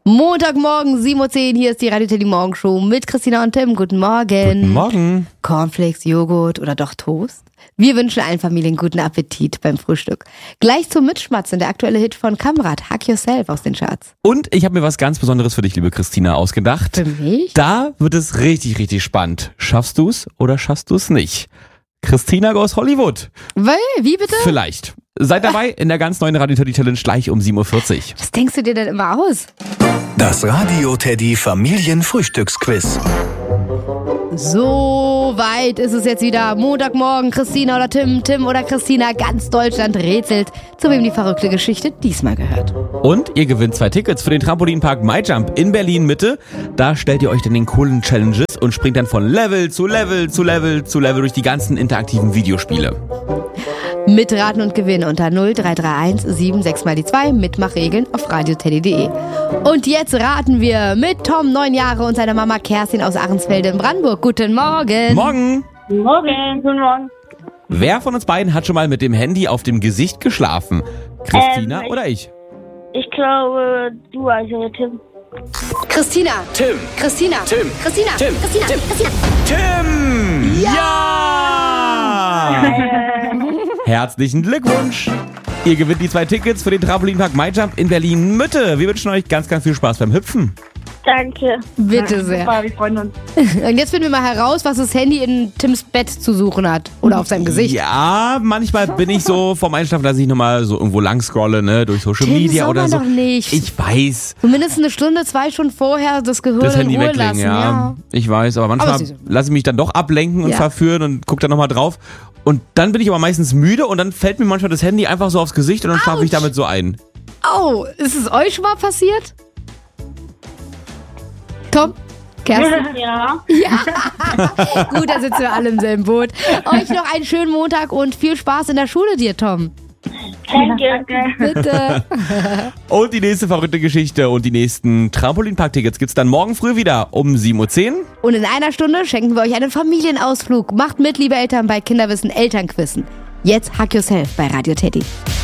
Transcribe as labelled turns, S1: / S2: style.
S1: Montagmorgen, 7:10 Uhr, hier ist die Radio Teddy Morgenshow mit Christina und Tim. Guten Morgen.
S2: Guten Morgen.
S1: Cornflakes, Joghurt oder doch Toast? Wir wünschen allen Familien guten Appetit beim Frühstück. Gleich zum Mitschmatzen, der aktuelle Hit von Kamrat, Hack Yourself aus den Charts.
S2: Und ich habe mir was ganz Besonderes für dich, liebe Christina, ausgedacht.
S1: Für mich?
S2: Da wird es richtig, richtig spannend. Schaffst du's oder schaffst du's nicht? Christina goes Hollywood.
S1: Wie bitte?
S2: Vielleicht. Seid dabei in der ganz neuen Radio Teddy Challenge gleich um 7:40 Uhr.
S1: Was denkst du dir denn immer aus?
S3: Das Radio Teddy Familienfrühstücksquiz.
S1: So weit ist es jetzt wieder. Montagmorgen, Christina oder Tim, Tim oder Christina. Ganz Deutschland rätselt, zu wem die verrückte Geschichte diesmal gehört.
S2: Und ihr gewinnt 2 Tickets für den Trampolinpark MyJump in Berlin Mitte. Da stellt ihr euch dann den coolen Challenges und springt dann von Level zu Level zu Level zu Level durch die ganzen interaktiven Videospiele.
S1: Mitraten und gewinnen unter 0331 76 mal die 2. Mitmachregeln auf radioteddy.de. Und jetzt raten wir mit Tom, 9 Jahre, und seiner Mama Kerstin aus Ahrensfelde in Brandenburg. Guten Morgen.
S2: Morgen.
S4: Guten Morgen.
S2: Wer von uns beiden hat schon mal mit dem Handy auf dem Gesicht geschlafen? Christina oder ich?
S4: Ich glaube, du, also Tim.
S1: Christina.
S2: Tim.
S1: Christina.
S2: Tim.
S1: Christina.
S2: Tim.
S1: Christina.
S2: Tim.
S1: Christina.
S2: Tim! Ja! Herzlichen Glückwunsch! Ihr gewinnt die 2 Tickets für den Trampolinpark MyJump in Berlin Mitte. Wir wünschen euch ganz, ganz viel Spaß beim Hüpfen.
S4: Danke.
S1: Bitte sehr.
S4: Super, wir freuen uns.
S1: Und jetzt finden wir mal heraus, was das Handy in Tims Bett zu suchen hat. Oder auf seinem Gesicht.
S2: Ja, manchmal bin ich so vorm Einschlafen, dass ich nochmal so irgendwo lang scrolle, ne, durch Social
S1: Tim,
S2: Media
S1: soll
S2: oder
S1: man
S2: so.
S1: doch nicht.
S2: Ich weiß.
S1: Zumindest eine Stunde, 2 Stunden vorher das Gehirn
S2: Das Handy
S1: in Ruhe
S2: weglegen,
S1: lassen.
S2: ja. Ich weiß, aber manchmal
S1: Aber
S2: lasse ich mich dann doch ablenken und
S1: Ja.
S2: verführen und gucke dann nochmal drauf. Und dann bin ich aber meistens müde und dann fällt mir manchmal das Handy einfach so aufs Gesicht und dann schlafe ich damit so ein.
S1: Oh, ist es euch schon mal passiert? Tom? Kerstin?
S4: Ja.
S1: Gut, da sitzen wir alle im selben Boot. Euch noch einen schönen Montag und viel Spaß in der Schule dir, Tom.
S4: Danke.
S1: Bitte.
S2: Und die nächste verrückte Geschichte und die nächsten Trampolinpark-Tickets gibt's dann morgen früh wieder um 7:10 Uhr.
S1: Und in einer Stunde schenken wir euch einen Familienausflug. Macht mit, liebe Eltern, bei Kinderwissen Elternquissen. Jetzt Hack Yourself bei Radio Teddy.